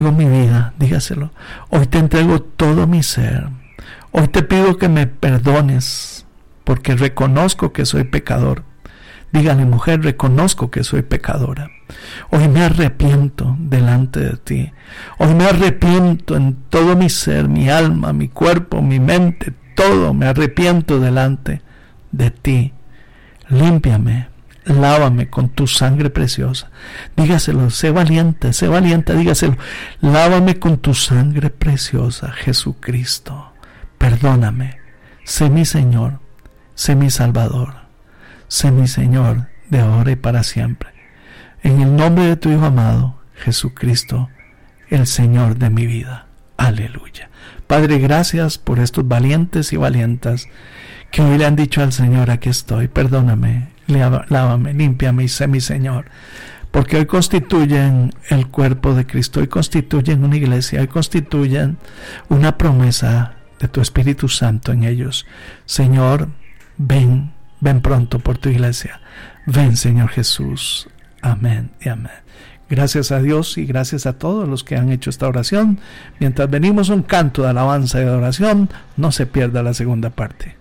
mi vida, dígaselo. Hoy te entrego todo mi ser. Hoy te pido que me perdones, porque reconozco que soy pecador. Dígale, mujer, reconozco que soy pecadora. Hoy me arrepiento delante de ti. Hoy me arrepiento en todo mi ser, mi alma, mi cuerpo, mi mente, todo. Me arrepiento delante de ti. Límpiame, lávame con tu sangre preciosa. Dígaselo, sé valiente, dígaselo. Lávame con tu sangre preciosa, Jesucristo. Perdóname, sé mi Señor, sé mi Salvador, sé mi Señor de ahora y para siempre. En el nombre de tu Hijo amado, Jesucristo, el Señor de mi vida. Aleluya. Padre, gracias por estos valientes y valientas que hoy le han dicho al Señor, aquí estoy, perdóname, lávame, límpiame y sé mi Señor. Porque hoy constituyen el cuerpo de Cristo, hoy constituyen una iglesia, hoy constituyen una promesa de tu Espíritu Santo en ellos. Señor, ven pronto por tu iglesia. Ven, Señor Jesús. Amén y amén. Gracias a Dios y gracias a todos los que han hecho esta oración. Mientras venimos un canto de alabanza y de adoración, no se pierda la segunda parte.